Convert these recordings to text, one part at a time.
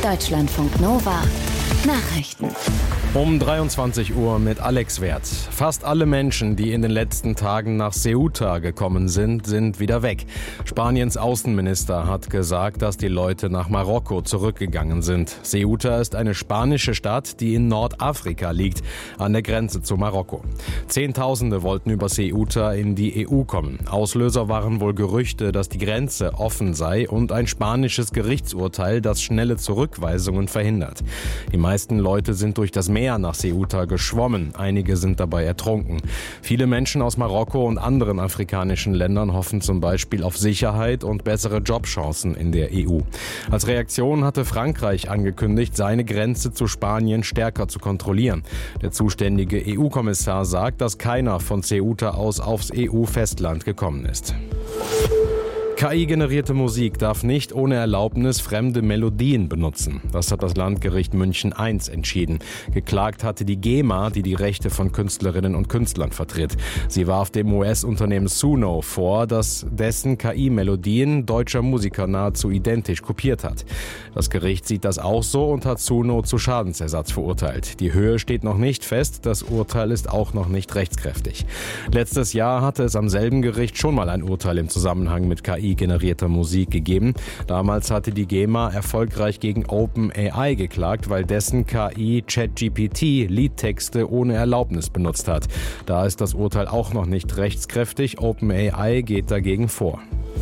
Deutschlandfunk Nova. Nachrichten. Um 23 Uhr mit Alex Werth. Fast alle Menschen, die in den letzten Tagen nach Ceuta gekommen sind, sind wieder weg. Spaniens Außenminister hat gesagt, dass die Leute nach Marokko zurückgegangen sind. Ceuta ist eine spanische Stadt, die in Nordafrika liegt, an der Grenze zu Marokko. Zehntausende wollten über Ceuta in die EU kommen. Auslöser waren wohl Gerüchte, dass die Grenze offen sei und ein spanisches Gerichtsurteil, das schnelle Zurückweisungen verhindert. Die meisten Leute sind durch das Meer nach Ceuta geschwommen. Einige sind dabei ertrunken. Viele Menschen aus Marokko und anderen afrikanischen Ländern hoffen zum Beispiel auf Sicherheit und bessere Jobchancen in der EU. Als Reaktion hatte Frankreich angekündigt, seine Grenze zu Spanien stärker zu kontrollieren. Der zuständige EU-Kommissar sagt, dass keiner von Ceuta aus aufs EU-Festland gekommen ist. KI-generierte Musik darf nicht ohne Erlaubnis fremde Melodien benutzen. Das hat das Landgericht München I entschieden. Geklagt hatte die GEMA, die die Rechte von Künstlerinnen und Künstlern vertritt. Sie warf dem US-Unternehmen Suno vor, dass dessen KI-Melodien deutscher Musiker nahezu identisch kopiert hat. Das Gericht sieht das auch so und hat Suno zu Schadensersatz verurteilt. Die Höhe steht noch nicht fest, das Urteil ist auch noch nicht rechtskräftig. Letztes Jahr hatte es am selben Gericht schon mal ein Urteil im Zusammenhang mit KI-generierter Musik gegeben. Damals hatte die GEMA erfolgreich gegen OpenAI geklagt, weil dessen KI ChatGPT Liedtexte ohne Erlaubnis benutzt hat. Da ist das Urteil auch noch nicht rechtskräftig. OpenAI geht dagegen vor.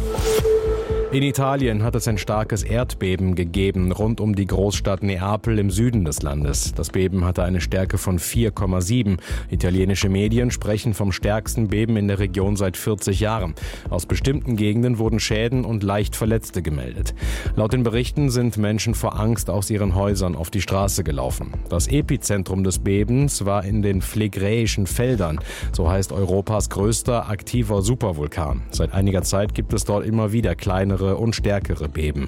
In Italien hat es ein starkes Erdbeben gegeben, rund um die Großstadt Neapel im Süden des Landes. Das Beben hatte eine Stärke von 4,7. Italienische Medien sprechen vom stärksten Beben in der Region seit 40 Jahren. Aus bestimmten Gegenden wurden Schäden und leicht Verletzte gemeldet. Laut den Berichten sind Menschen vor Angst aus ihren Häusern auf die Straße gelaufen. Das Epizentrum des Bebens war in den Phlegräischen Feldern. So heißt Europas größter aktiver Supervulkan. Seit einiger Zeit gibt es dort immer wieder kleinere und stärkere Beben.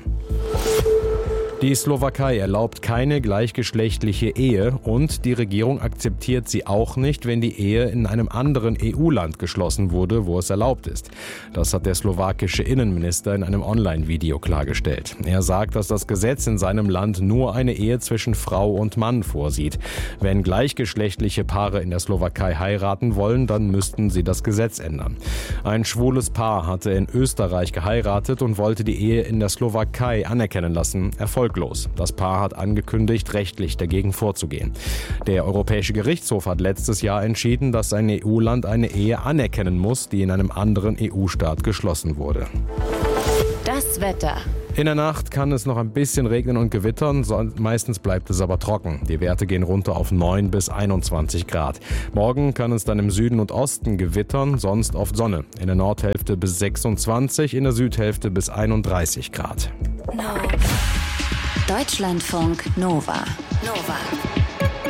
Die Slowakei erlaubt keine gleichgeschlechtliche Ehe und die Regierung akzeptiert sie auch nicht, wenn die Ehe in einem anderen EU-Land geschlossen wurde, wo es erlaubt ist. Das hat der slowakische Innenminister in einem Online-Video klargestellt. Er sagt, dass das Gesetz in seinem Land nur eine Ehe zwischen Frau und Mann vorsieht. Wenn gleichgeschlechtliche Paare in der Slowakei heiraten wollen, dann müssten sie das Gesetz ändern. Ein schwules Paar hatte in Österreich geheiratet und wollte die Ehe in der Slowakei anerkennen lassen. Erfolglos. Das Paar hat angekündigt, rechtlich dagegen vorzugehen. Der Europäische Gerichtshof hat letztes Jahr entschieden, dass ein EU-Land eine Ehe anerkennen muss, die in einem anderen EU-Staat geschlossen wurde. Das Wetter. In der Nacht kann es noch ein bisschen regnen und gewittern, meistens bleibt es aber trocken. Die Werte gehen runter auf 9 bis 21 Grad. Morgen kann es dann im Süden und Osten gewittern, sonst oft Sonne. In der Nordhälfte bis 26, in der Südhälfte bis 31 Grad. Deutschlandfunk Nova.